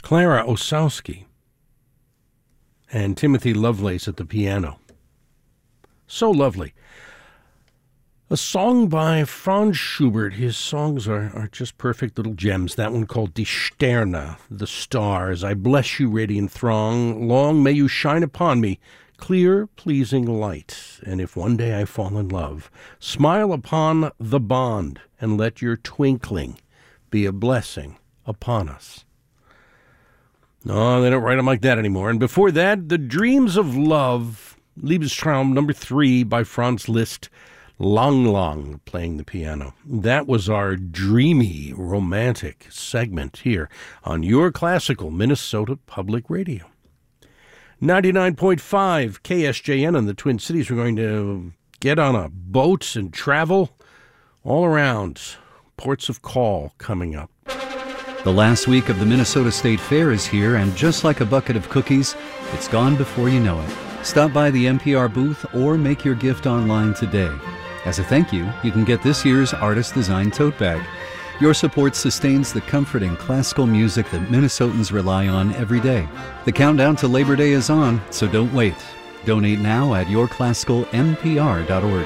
Clara Osowski, and Timothy Lovelace at the piano. So lovely. A song by Franz Schubert. His songs are just perfect little gems. That one called Die Sterne, the stars. I bless you, radiant throng. Long may you shine upon me, clear, pleasing light. And if one day I fall in love, smile upon the bond, and let your twinkling be a blessing upon us. No, they don't write them like that anymore. And before that, The Dreams of Love, Liebestraum number 3 by Franz Liszt, Lang Lang playing the piano. That was our dreamy, romantic segment here on Your Classical Minnesota Public Radio. 99.5 KSJN in the Twin Cities. We're going to get on a boat and travel all around. Ports of Call coming up. The last week of the Minnesota State Fair is here, and just like a bucket of cookies, it's gone before you know it. Stop by the NPR booth or make your gift online today. As a thank you, you can get this year's artist-designed tote bag. Your support sustains the comforting classical music that Minnesotans rely on every day. The countdown to Labor Day is on, so don't wait. Donate now at yourclassicalnpr.org.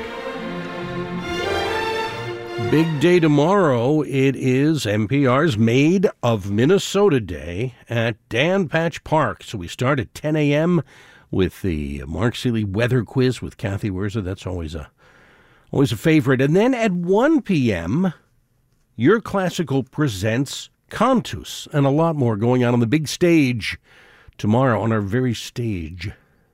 Big day tomorrow. It is NPR's Made of Minnesota Day at Dan Patch Park. So we start at 10 a.m. with the Mark Seeley weather quiz with Kathy Werza. That's always a favorite. And then at 1 p.m., Your Classical presents Cantus, and a lot more going on the big stage tomorrow on our very stage.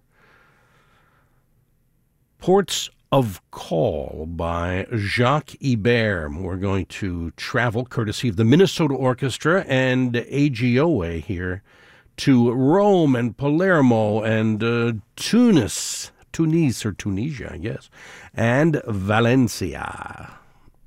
Ports of Call by Jacques Ibert. We're going to travel, courtesy of the Minnesota Orchestra and AGOA here, to Rome and Palermo and Tunis, or Tunisia, I guess, and Valencia.